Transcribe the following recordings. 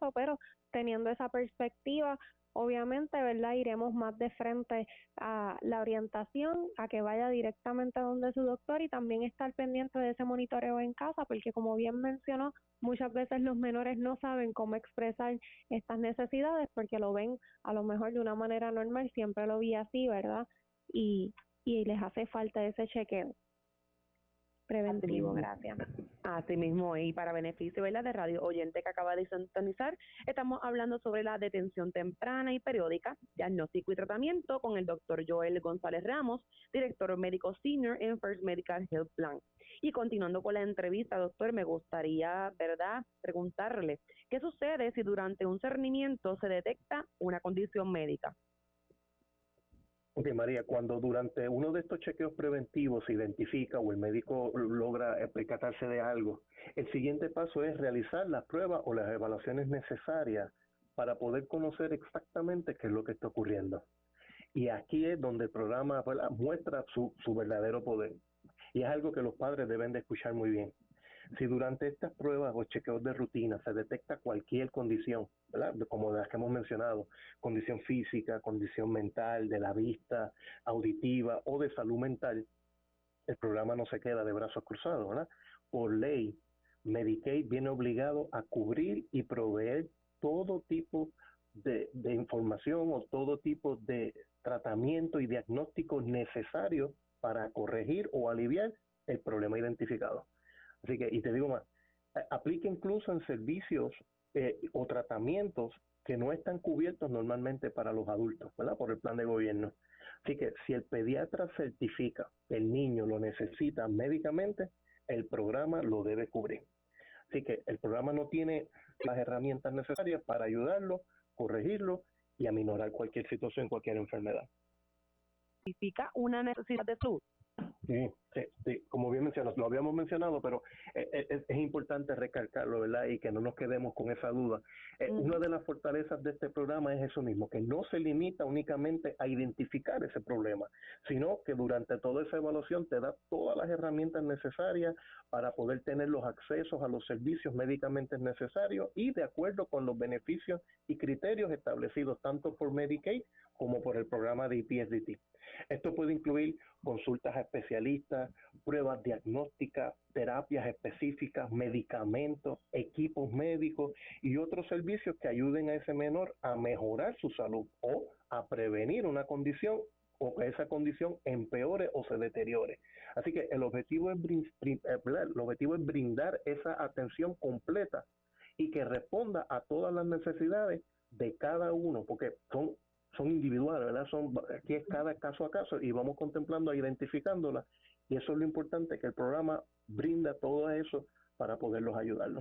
caso, pero teniendo esa perspectiva, obviamente, ¿verdad? Iremos más de frente a la orientación, a que vaya directamente donde su doctor y también estar pendiente de ese monitoreo en casa, porque como bien mencionó, muchas veces los menores no saben cómo expresar estas necesidades porque lo ven a lo mejor de una manera normal, siempre lo vi así, ¿verdad? Y les hace falta ese chequeo preventivo. Gracias. Así mismo, y para beneficio, ¿verdad?, de radio oyente que acaba de sintonizar, estamos hablando sobre la detención temprana y periódica, diagnóstico y tratamiento con el doctor Joel González Ramos, director médico senior en First Medical Health Plan. Y continuando con la entrevista, doctor, me gustaría, ¿verdad?, preguntarle, ¿qué sucede si durante un cernimiento se detecta una condición médica? Ok, María, cuando durante uno de estos chequeos preventivos se identifica o el médico logra percatarse de algo, el siguiente paso es realizar las pruebas o las evaluaciones necesarias para poder conocer exactamente qué es lo que está ocurriendo. Y aquí es donde el programa, ¿verdad?, muestra su verdadero poder. Y es algo que los padres deben de escuchar muy bien. Si durante estas pruebas o chequeos de rutina se detecta cualquier condición, ¿verdad?, como las que hemos mencionado, condición física, condición mental, de la vista, auditiva o de salud mental, el programa no se queda de brazos cruzados, ¿verdad? Por ley, Medicaid viene obligado a cubrir y proveer todo tipo de información o todo tipo de tratamiento y diagnóstico necesario para corregir o aliviar el problema identificado. Así que, y te digo más, aplica incluso en servicios o tratamientos que no están cubiertos normalmente para los adultos, ¿verdad?, por el plan de gobierno. Así que si el pediatra certifica que el niño lo necesita médicamente, el programa lo debe cubrir. Así que el programa no tiene las herramientas necesarias para ayudarlo, corregirlo y aminorar cualquier situación, cualquier enfermedad. ¿Significa una necesidad de salud? Sí, como bien mencionas, lo habíamos mencionado, pero es importante recalcarlo, ¿verdad? Y que no nos quedemos con esa duda. Una de las fortalezas de este programa es eso mismo, que no se limita únicamente a identificar ese problema, sino que durante toda esa evaluación te da todas las herramientas necesarias para poder tener los accesos a los servicios médicamente necesarios y de acuerdo con los beneficios y criterios establecidos tanto por Medicaid como por el programa de EPSDT. Esto puede incluir consultas a especialistas, pruebas diagnósticas, terapias específicas, medicamentos, equipos médicos y otros servicios que ayuden a ese menor a mejorar su salud o a prevenir una condición o que esa condición empeore o se deteriore. Así que el objetivo es brindar esa atención completa y que responda a todas las necesidades de cada uno, porque son individuales, ¿verdad? Aquí es cada caso a caso y vamos contemplando, identificándolas, y eso es lo importante, que el programa brinda todo eso para poderlos ayudarlos.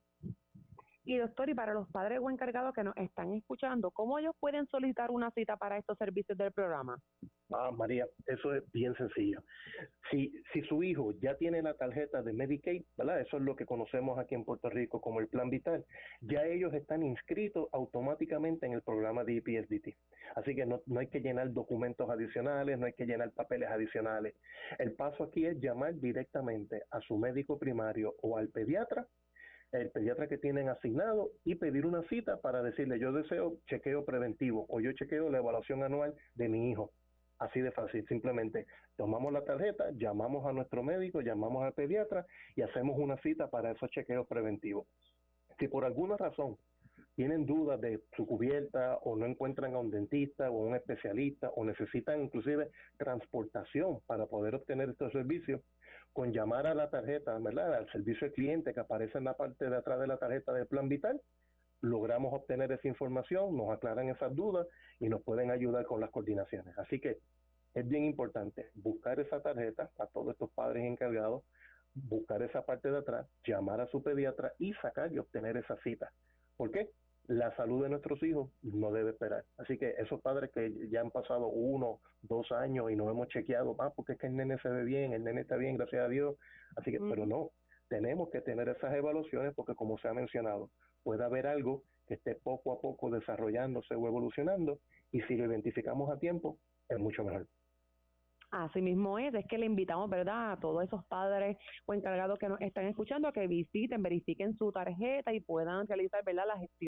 Y doctor, y para los padres o encargados que nos están escuchando, ¿cómo ellos pueden solicitar una cita para estos servicios del programa? María, eso es bien sencillo. Si su hijo ya tiene la tarjeta de Medicaid, ¿verdad? Eso es lo que conocemos aquí en Puerto Rico como el Plan Vital, ya ellos están inscritos automáticamente en el programa de EPSDT. Así que no hay que llenar documentos adicionales, no hay que llenar papeles adicionales. El paso aquí es llamar directamente a su médico primario o al pediatra, el pediatra que tienen asignado, y pedir una cita para decirle: yo deseo chequeo preventivo o yo chequeo la evaluación anual de mi hijo. Así de fácil, simplemente tomamos la tarjeta, llamamos a nuestro médico, llamamos al pediatra y hacemos una cita para esos chequeos preventivos. Si por alguna razón tienen dudas de su cubierta o no encuentran a un dentista o a un especialista o necesitan inclusive transportación para poder obtener estos servicios, con llamar a la tarjeta, ¿verdad?, al servicio al cliente que aparece en la parte de atrás de la tarjeta del Plan Vital, logramos obtener esa información, nos aclaran esas dudas y nos pueden ayudar con las coordinaciones. Así que es bien importante buscar esa tarjeta a todos estos padres encargados, buscar esa parte de atrás, llamar a su pediatra y sacar y obtener esa cita. ¿Por qué? La salud de nuestros hijos no debe esperar. Así que esos padres que ya han pasado 1, 2 años y nos hemos chequeado, porque es que el nene se ve bien, el nene está bien, gracias a Dios. Así que, pero no, tenemos que tener esas evaluaciones porque, como se ha mencionado, puede haber algo que esté poco a poco desarrollándose o evolucionando, y si lo identificamos a tiempo, es mucho mejor. Así mismo es que le invitamos, ¿verdad?, a todos esos padres o encargados que nos están escuchando a que visiten, verifiquen su tarjeta y puedan realizar, ¿verdad?, la gestión